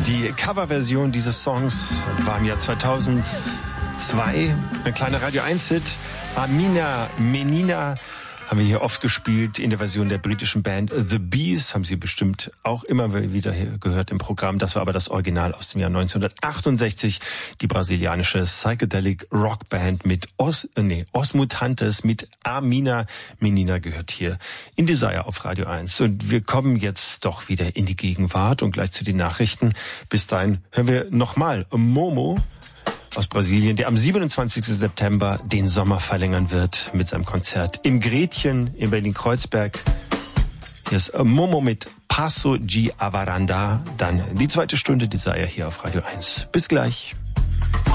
Die Coverversion dieses Songs war im Jahr 2002 ein kleiner Radio 1-Hit. Amina Menina haben wir hier oft gespielt in der Version der britischen Band The Bees. Haben Sie bestimmt auch immer wieder gehört im Programm. Das war aber das Original aus dem Jahr 1968. Die brasilianische Psychedelic Rockband mit Os Mutantes mit Amina Menina gehört hier in Desire auf Radio 1. Und wir kommen jetzt doch wieder in die Gegenwart und gleich zu den Nachrichten. Bis dahin hören wir nochmal Momo aus Brasilien, der am 27. September den Sommer verlängern wird mit seinem Konzert im Gretchen in Berlin-Kreuzberg. Hier ist Momo mit Passo de Avaranda. Dann die zweite Stunde Desire hier auf Radio 1. Bis gleich.